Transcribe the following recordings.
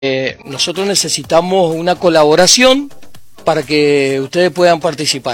Nosotros necesitamos una colaboración para que ustedes puedan participar.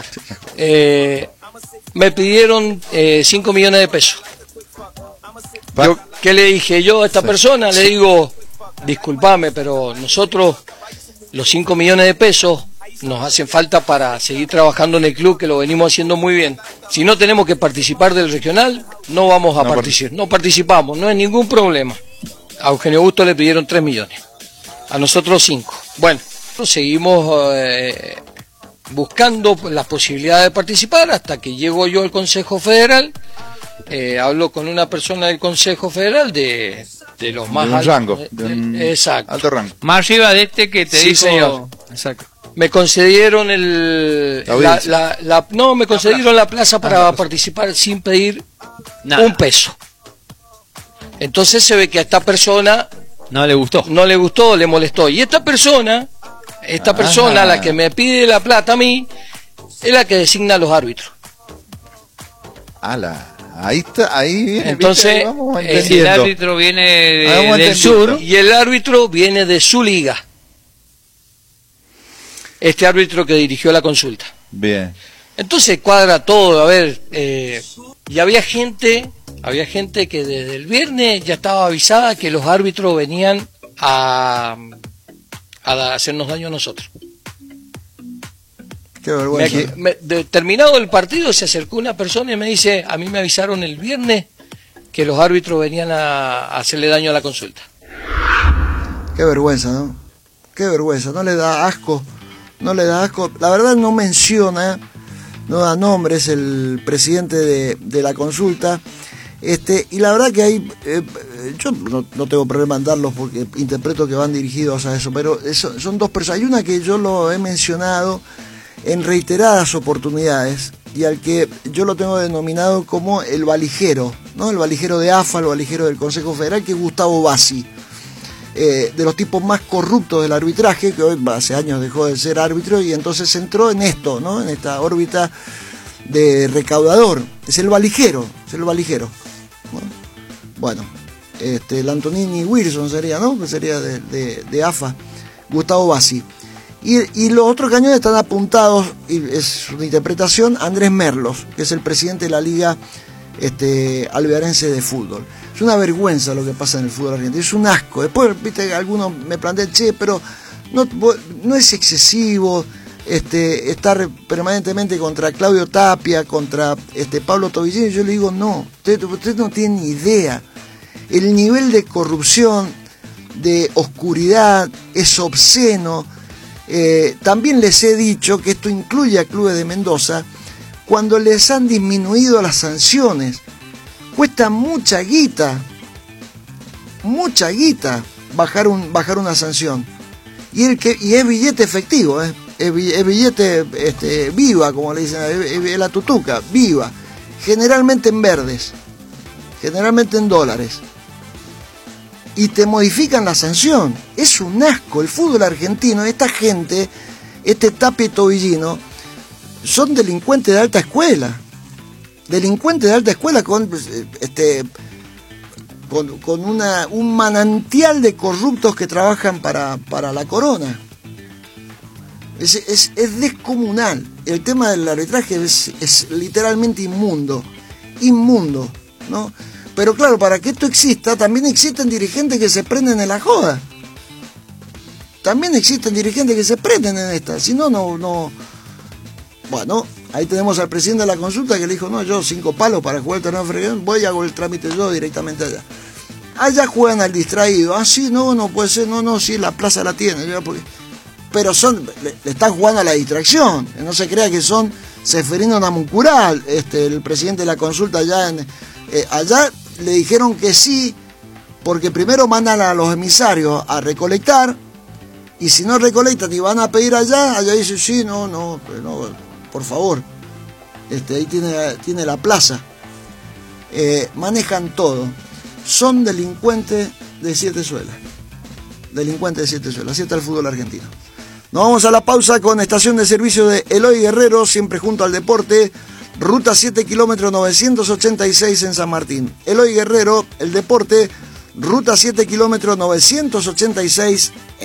Me pidieron 5 millones de pesos. ¿Qué le dije yo a esta persona? Le digo, discúlpame, pero nosotros los 5 millones de pesos nos hacen falta para seguir trabajando en el club, que lo venimos haciendo muy bien. Si no tenemos que participar del regional, no vamos a participar. No participamos, no hay ningún problema. A Eugenio Augusto le pidieron 3 millones. A nosotros 5. Bueno, seguimos buscando las posibilidades de participar hasta que llego yo al Consejo Federal. Hablo con una persona del Consejo Federal de los más altos. Rango, exacto. Alto rango. Más arriba de este que te Sí, dijo. señor. Exacto. Me concedieron me concedieron la plaza para participar sin pedir Nada. un peso. Entonces se ve que a esta persona No le gustó. no le gustó, le molestó. Y esta persona, la que me pide la plata a mí, es la que designa a los árbitros. Ahí está, ahí viene. Entonces, ¿viste? Vamos El entendiendo. árbitro viene Vamos del entendiendo. sur. Y el árbitro viene de su liga. Este árbitro que dirigió la consulta. Bien. Entonces cuadra todo, a ver, y había gente que desde el viernes ya estaba avisada que los árbitros venían a hacernos daño a nosotros. Qué vergüenza. Terminado el partido se acercó una persona y me dice, a mí me avisaron el viernes que los árbitros venían a hacerle daño a la consulta. Qué vergüenza, ¿no? Qué vergüenza, no le da asco. No le da asco. La verdad no menciona, no da nombres el presidente de la consulta. Y la verdad que hay, yo no tengo problema en darlos porque interpreto que van dirigidos a eso, pero son dos personas. Hay una que yo lo he mencionado en reiteradas oportunidades y al que yo lo tengo denominado como el valijero, ¿no? El valijero de AFA, el valijero del Consejo Federal, que es Gustavo Bassi. De los tipos más corruptos del arbitraje, que hoy hace años dejó de ser árbitro y entonces entró en esto, ¿no? En esta órbita de recaudador. Es el valijero, ¿no? Bueno, el Antonini Wilson sería, ¿no? Que sería de AFA, Gustavo Bassi. Y los otros cañones están apuntados, y es una interpretación, Andrés Merlos, que es el presidente de la Liga Alvearense de Fútbol. Es una vergüenza lo que pasa en el fútbol argentino, es un asco. Después, viste, algunos me plantean, pero no es excesivo estar permanentemente contra Claudio Tapia, contra Pablo Tobillini. Yo le digo, no, usted no tiene ni idea. El nivel de corrupción, de oscuridad, es obsceno. También les he dicho que esto incluye a clubes de Mendoza, cuando les han disminuido las sanciones. Cuesta mucha guita bajar una sanción. Y es billete efectivo, es billete viva, como le dicen, es la tutuca, viva. Generalmente en verdes, generalmente en dólares. Y te modifican la sanción. Es un asco. El fútbol argentino, esta gente, Tapia y Tobillino, son delincuentes de alta escuela. Delincuentes de alta escuela con un manantial de corruptos que trabajan para la corona. Es descomunal. El tema del arbitraje es literalmente inmundo, ¿no? Pero claro, para que esto exista, también existen dirigentes que se prenden en la joda. También existen dirigentes que se prenden en esta. Si no. Bueno, ahí tenemos al presidente de la consulta que le dijo, no, yo 5 palos para jugar el torneo de Fregón, voy y hago el trámite yo directamente allá. Allá juegan al distraído. Ah, sí, no puede ser, no, sí, la plaza la tiene. Pero le están jugando a la distracción. No se crea que son Seferino Namuncurá, el presidente de la consulta allá allá le dijeron que sí, porque primero mandan a los emisarios a recolectar, y si no recolectan y van a pedir allá dice sí, no, por favor, ahí tiene la plaza. Manejan todo. Son delincuentes de 7 suelas. Así está el fútbol argentino. Nos vamos a la pausa con estación de servicio de Eloy Guerrero, siempre junto al deporte. Ruta 7, kilómetro 986 en San Martín. Eloy Guerrero, el deporte, Ruta 7 kilómetro 986